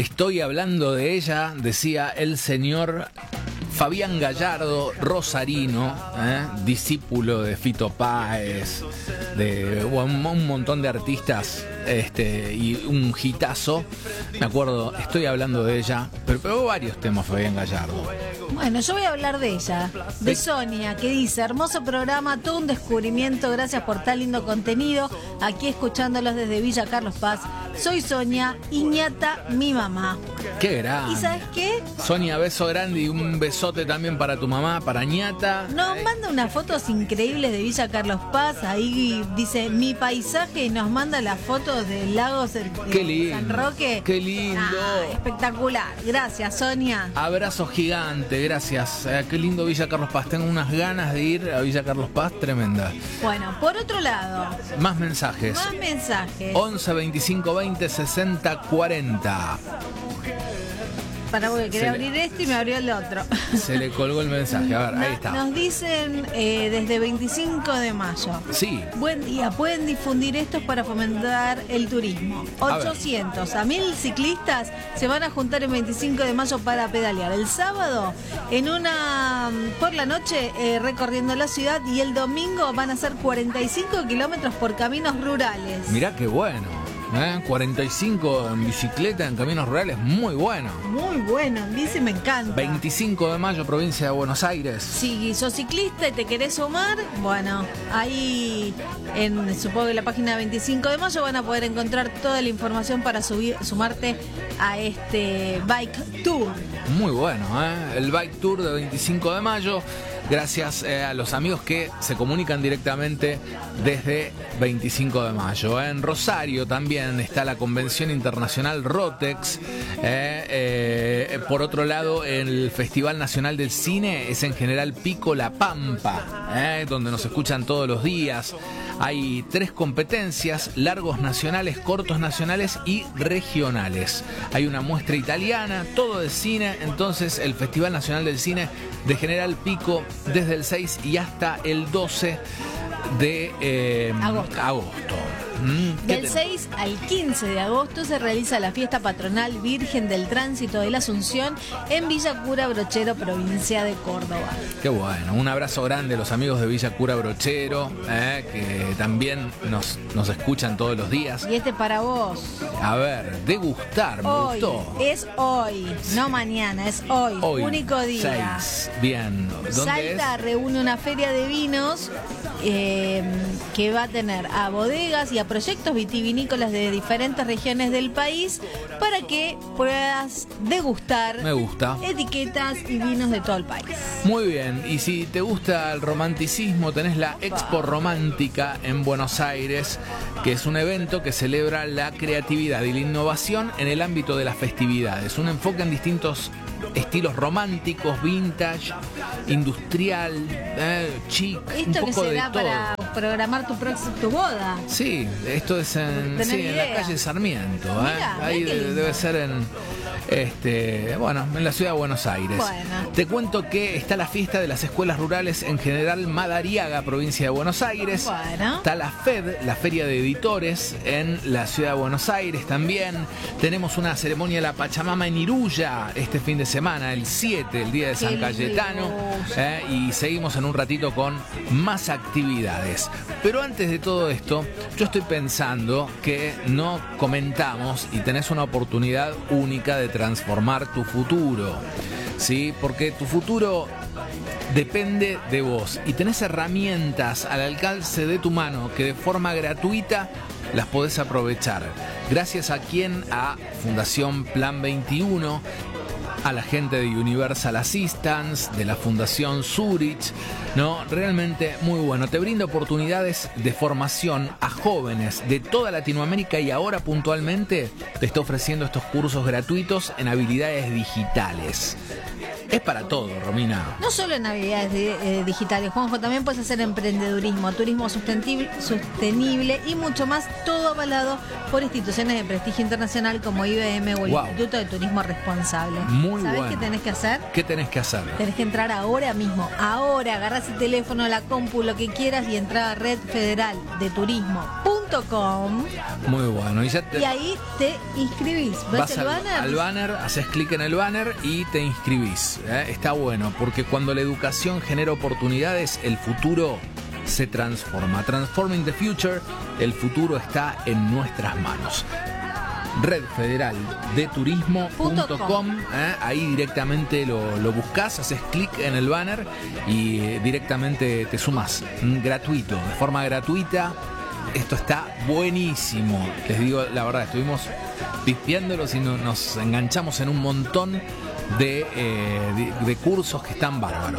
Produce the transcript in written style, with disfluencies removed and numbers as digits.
Estoy hablando de ella, decía el señor Fabián Gallardo, rosarino, discípulo de Fito Páez, de un montón de artistas, y un hitazo. Me acuerdo, estoy hablando de ella, pero pegó varios temas Fabián Gallardo. Bueno, yo voy a hablar de ella, de Sonia, que dice: hermoso programa, todo un descubrimiento, gracias por tan lindo contenido, aquí escuchándolos desde Villa Carlos Paz. Soy Sonia, Iñata, mi mamá. ¡Qué grande! ¿Y sabes qué? Sonia, beso grande y un besote también para tu mamá, para Ñata. Nos manda unas fotos increíbles de Villa Carlos Paz, ahí dice mi paisaje y nos manda las fotos del lago ¡Qué lindo! San Roque. ¡Qué lindo! Espectacular, gracias Sonia. Abrazo gigante, gracias. Qué lindo Villa Carlos Paz, tengo unas ganas de ir a Villa Carlos Paz, tremenda. Bueno, por otro lado, Más mensajes. 11 25 20 60 40. Para porque quería abrir esto y me abrió el otro. Se le colgó el mensaje. A ver, ahí está. Nos dicen desde 25 de mayo. Sí. Buen día, pueden difundir esto para fomentar el turismo. 800 a 1000 ciclistas se van a juntar el 25 de mayo para pedalear. El sábado por la noche recorriendo la ciudad, y el domingo van a ser 45 kilómetros por caminos rurales. Mirá qué bueno. 45 en bicicleta en caminos rurales, muy bueno. Muy bueno, dice, me encanta. 25 de mayo, provincia de Buenos Aires. Si sos ciclista y te querés sumar, bueno, ahí supongo que en la página 25 de mayo van a poder encontrar toda la información para sumarte a este Bike Tour. Muy bueno, el Bike Tour de 25 de mayo. Gracias a los amigos que se comunican directamente desde 25 de mayo. En Rosario también está la Convención Internacional Rotex. Por otro lado, el Festival Nacional del Cine es en General Pico La Pampa, donde nos escuchan todos los días. Hay 3 competencias: largos nacionales, cortos nacionales y regionales. Hay una muestra italiana, todo de cine. Entonces, el Festival Nacional del Cine de General Pico desde el 6 y hasta el 12 de agosto. Del 6 al 15 de agosto se realiza la fiesta patronal Virgen del Tránsito de la Asunción en Villa Cura Brochero, provincia de Córdoba. Qué bueno, un abrazo grande a los amigos de Villa Cura Brochero, que también nos escuchan todos los días. Y para vos. A ver, degustar, me gustó. Es hoy, no mañana, es hoy, único día. 6, bien. Salta reúne una feria de vinos que va a tener a bodegas y a proyectos vitivinícolas de diferentes regiones del país para que puedas degustar etiquetas y vinos de todo el país. Muy bien, y si te gusta el romanticismo, tenés la Expo Romántica en Buenos Aires, que es un evento que celebra la creatividad y la innovación en el ámbito de las festividades. Un enfoque en distintos estilos románticos, vintage, industrial, chic, esto un poco que de será todo. Para programar tu boda. Sí, esto es en la calle Sarmiento. Ahí debe ser en la ciudad de Buenos Aires. Bueno. Te cuento que está la fiesta de las escuelas rurales en General Madariaga, provincia de Buenos Aires. Bueno. Está la FED, la Feria de Editores, en la ciudad de Buenos Aires también. Tenemos una ceremonia de la Pachamama en Iruya este fin de semana, el 7, el día de San Cayetano. Y seguimos en un ratito con más actividades. Pero antes de todo esto, yo estoy pensando que no comentamos y tenés una oportunidad única de transformar tu futuro, ¿sí? Porque tu futuro depende de vos y tenés herramientas al alcance de tu mano que de forma gratuita las podés aprovechar. Gracias a Fundación Plan 21, a la gente de Universal Assistance, de la Fundación Zurich, ¿no? Realmente muy bueno. Te brinda oportunidades de formación a jóvenes de toda Latinoamérica y ahora puntualmente te está ofreciendo estos cursos gratuitos en habilidades digitales. Es para todo, Romina. No solo en habilidades digitales, Juanjo, también puedes hacer emprendedurismo, turismo sostenible y mucho más, todo avalado por instituciones de prestigio internacional como IBM o el Instituto de Turismo Responsable. ¿Sabés qué tenés que hacer? ¿Qué tenés que hacer? Tenés que entrar ahora mismo, ahora, agarrás el teléfono, la compu, lo que quieras y entrar a Red Federal de Turismo.com turismo.com. Muy bueno. Y ahí te inscribís. Vas al banner, haces clic en el banner y te inscribís. Está bueno, porque cuando la educación genera oportunidades, el futuro se transforma. Transforming the future, el futuro está en nuestras manos. Red Federal de Turismo.com, ahí directamente lo buscas, haces clic en el banner y directamente te sumas, gratuito, de forma gratuita. Esto está buenísimo, les digo la verdad, estuvimos pispeándolos y nos enganchamos en un montón de cursos que están bárbaros.